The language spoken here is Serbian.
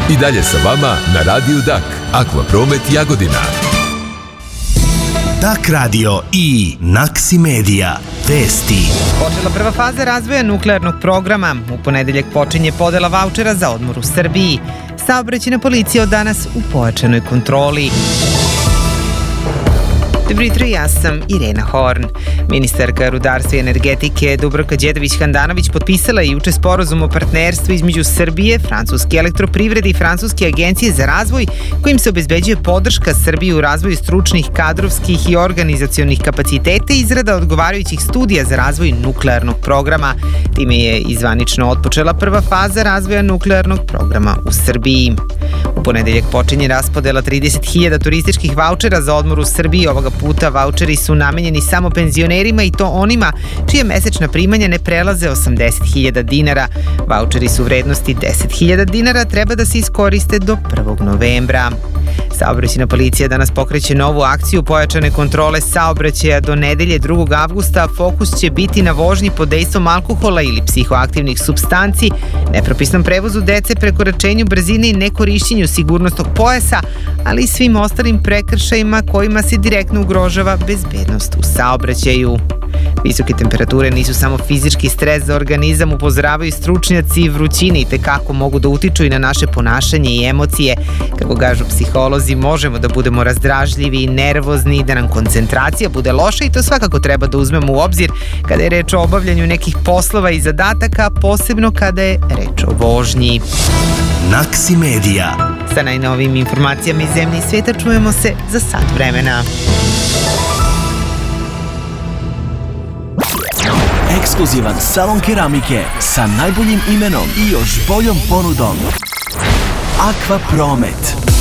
I dalje sa vama na Radiju Dak, Akvapromet Jagodina. Dak radio i Naksi Media. Vesti. Počela prva faza razvoja nuklearnog programa. U ponedeljak počinje podela vaučera za odmor u Srbiji. Saobraćajna policija od danas u pojačanoj kontroli. Dobro jutro, ja sam Irena Horn. Ministarka rudarstva i energetike Dubravka Đedović-Handanović potpisala je juče sporazum o partnerstvu između Srbije, Francuske elektroprivrede i Francuske agencije za razvoj, kojim se obezbeđuje podrška Srbiji u razvoju stručnih, kadrovskih i organizacionih kapaciteta i izrada odgovarajućih studija za razvoj nuklearnog programa. Time je izvanično otpočela prva faza razvoja nuklearnog programa u Srbiji. U ponedeljak počinje raspodela 30.000 turističkih vaučera za odmor u Srbiji. Ovoga puta vaučeri su namenjeni samo penzionerima i to onima čija mesečna primanja ne prelaze 80.000 dinara. Vaučeri su vrednosti 10.000 dinara, treba da se iskoriste do 1. novembra. Saobraćajna policija danas pokreće novu akciju pojačane kontrole saobraćaja do nedelje 2. avgusta. Fokus će biti na vožnji pod dejstvom alkohola ili psihoaktivnih supstanci, nepropisnom prevozu dece, prekoračenju brzine i nekorišćenju sigurnosnog pojasa, ali i svim ostalim prekršajima kojima se direktno ugrožava bezbednost u saobraćaju. Visoke temperature nisu samo fizički stres za organizam, upozoravaju stručnjaci. Vrućine itekako mogu da utiču i na naše ponašanje i emocije. Kako kažu psiholozi, možemo da budemo razdražljivi i nervozni, da nam koncentracija bude loša i to svakako treba da uzmemo u obzir kada je reč o obavljanju nekih poslova i zadataka, posebno kada je reč o vožnji. Naksi Media. Sa najnovijim informacijama iz zemlje i sveta čujemo se za sat vremena. Ekskluzivan salon keramike sa najboljim imenom i još boljom ponudom. Akvapromet.